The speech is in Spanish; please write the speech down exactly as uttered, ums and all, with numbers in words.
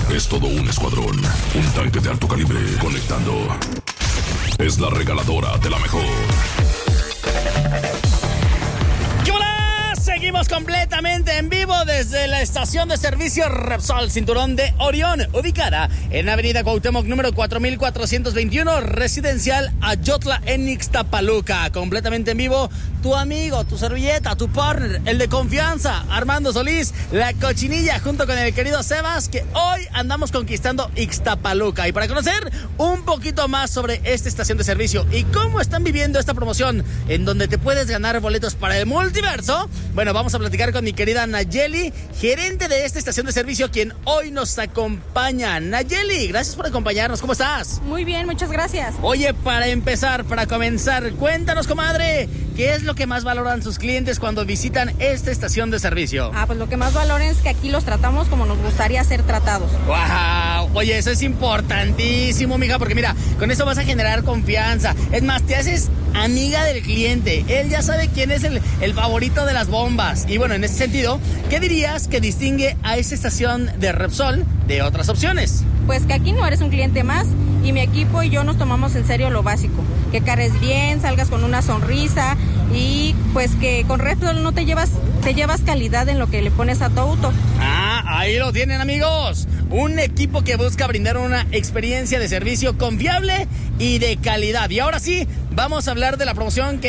Es todo un escuadrón. Un tanque de alto calibre conectando. Es la regaladora de la mejor. ¿Qué hola? Seguimos completamente en vivo desde la estación de servicio Repsol Cinturón de Orión, ubicada en Avenida Cuauhtémoc número cuatro mil cuatrocientos veintiuno, residencial Ayotla en Ixtapaluca. Completamente en vivo, tu amigo, tu servilleta, tu partner, el de confianza, Armando Solís, la cochinilla, junto con el querido Sebas, que hoy andamos conquistando Ixtapaluca. Y para conocer un poquito más sobre esta estación de servicio y cómo están viviendo esta promoción en donde te puedes ganar boletos para el multiverso, bueno, vamos a platicar con mi querida Nayeli, gerente de esta estación de servicio, quien hoy nos acompaña. Nayeli, gracias por acompañarnos. ¿Cómo estás? Muy bien, muchas gracias. Oye, para empezar, para comenzar, cuéntanos, comadre, ¿qué es lo que más valoran sus clientes cuando visitan esta estación de servicio? Ah, pues lo que más valoran es que aquí los tratamos como nos gustaría ser tratados. ¡Wow! Oye, eso es importantísimo, mija, porque mira, con eso vas a generar confianza. Es más, te haces amiga del cliente. Él ya sabe quién es el, el favorito de las bombas. Y bueno, en ese sentido, ¿qué dirías que distingue a esta estación de Repsol de otras opciones? Pues que aquí no eres un cliente más y mi equipo y yo nos tomamos en serio lo básico. Que cares bien, salgas con una sonrisa y pues que con Repsol no te llevas, te llevas calidad en lo que le pones a tu auto. Ah, ahí lo tienen, amigos. Un equipo que busca brindar una experiencia de servicio confiable y de calidad. Y ahora sí, vamos a hablar de la promoción que